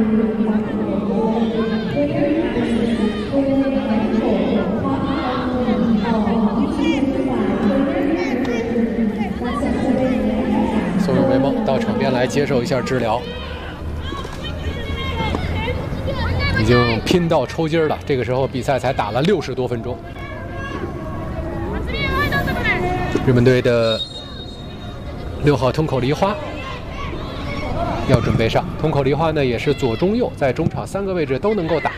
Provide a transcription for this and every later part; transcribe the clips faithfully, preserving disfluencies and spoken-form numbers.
宋永维梦到场边来接受一下治疗，已经拼到抽筋了。这个时候比赛才打了六十多分钟。日本队的六号通口梨花要准备上，通口梨花呢也是左中右，在中场三个位置都能够打。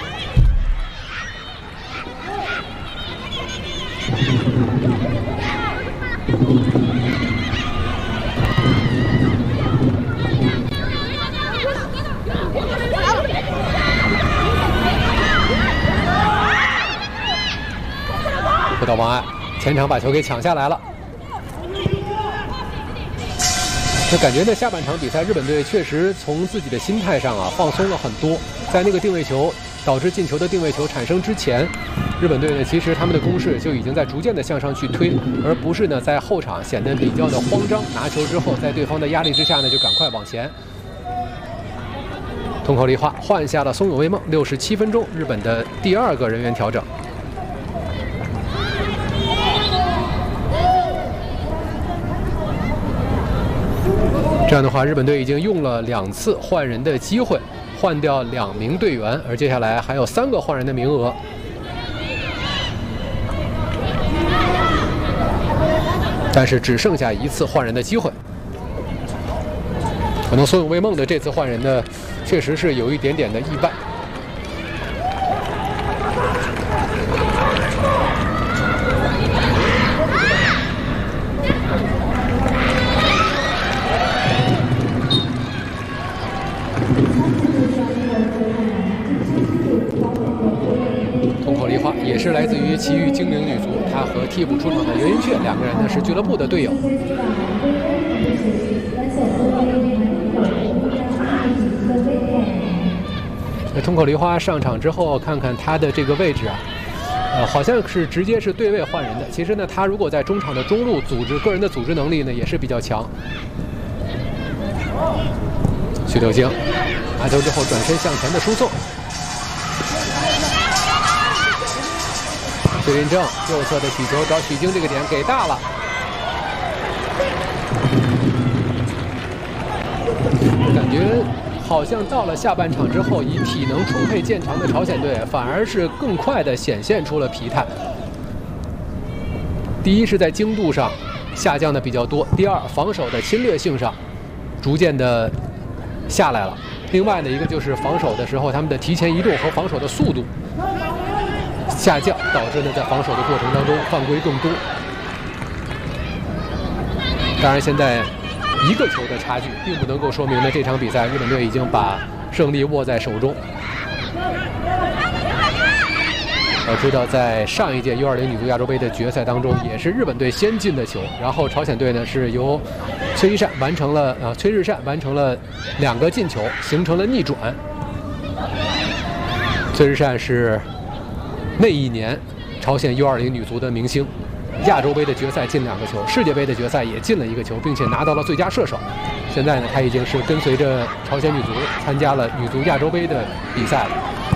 不到王爱，前场把球给抢下来了。就感觉呢，下半场比赛日本队确实从自己的心态上啊放松了很多。在那个定位球导致进球的定位球产生之前，日本队呢其实他们的攻势就已经在逐渐的向上去推，而不是呢在后场显得比较的慌张，拿球之后在对方的压力之下呢就赶快往前。通口梨花换下了松永卫梦，六十七分钟，日本的第二个人员调整。这样的话，日本队已经用了两次换人的机会，换掉两名队员，而接下来还有三个换人的名额。但是只剩下一次换人的机会。可能松永卫梦的这次换人呢，确实是有一点点的意外。通口梨花也是来自于奇遇精灵女足，她和替补出场的袁云雀两个人呢是俱乐部的队友。那通口梨花上场之后，看看她的这个位置啊，呃，好像是直接是对位换人的。其实呢，她如果在中场的中路组织，个人的组织能力呢也是比较强。徐斗星拿球之后转身向前的输送。崔林正右侧的起球找许泾，这个点给大了。感觉好像到了下半场之后，以体能充沛见长的朝鲜队反而是更快的显现出了疲态。第一是在精度上下降的比较多，第二防守的侵略性上逐渐的下来了。另外呢，一个就是防守的时候他们的提前移动和防守的速度下降，导致呢在防守的过程当中犯规更多。当然，现在一个球的差距，并不能够说明呢这场比赛日本队已经把胜利握在手中。要知道，在上一届 U 二零 女足亚洲杯的决赛当中，也是日本队先进的球，然后朝鲜队呢是由崔一善完成了啊崔日善完成了两个进球，形成了逆转。崔日善是那一年朝鲜 U 二零 女足的明星，亚洲杯的决赛进两个球，世界杯的决赛也进了一个球，并且拿到了最佳射手。现在呢，他已经是跟随着朝鲜女足参加了女足亚洲杯的比赛了。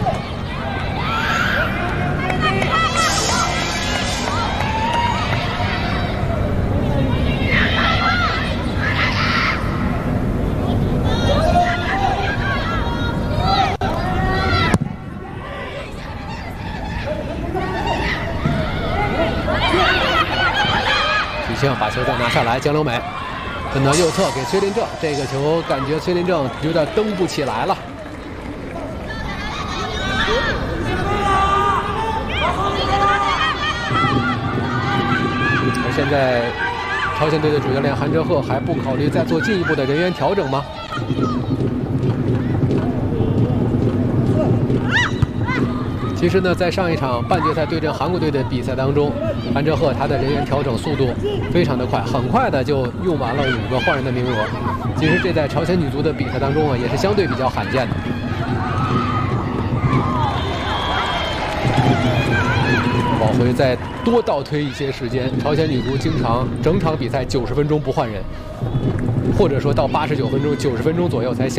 许昕把球再拿下来，江留美分到右侧给崔林正，这个球感觉崔林正有点蹬不起来了。而现在朝鲜队的主教练韩哲赫还不考虑再做进一步的人员调整吗？其实呢，在上一场半决赛对阵韩国队的比赛当中，韩哲赫他的人员调整速度非常的快，很快的就用完了五个换人的名额。其实这在朝鲜女足的比赛当中啊，也是相对比较罕见的。往回再多倒推一些时间，朝鲜女足经常整场比赛九十分钟不换人，或者说到八十九分钟、九十分钟左右才下。